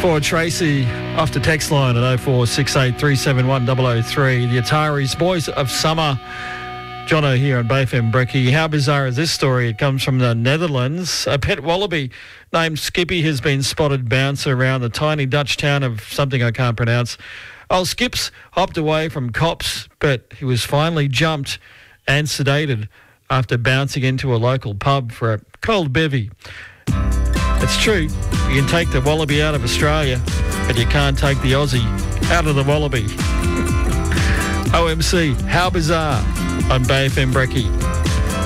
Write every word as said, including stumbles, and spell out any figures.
For Tracy, off the text line at oh four six eight, three seven one, double oh three. The Ataris, Boys of Summer. Jono here on Bay F M Brekkie. How bizarre is this story? It comes from the Netherlands. A pet wallaby named Skippy has been spotted bouncing around the tiny Dutch town of something I can't pronounce. Old Skips hopped away from cops, but he was finally jumped and sedated after bouncing into a local pub for a cold bevy. It's true, you can take the wallaby out of Australia, but you can't take the Aussie out of the wallaby. O M C, how bizarre, on Bay F M Brekkie.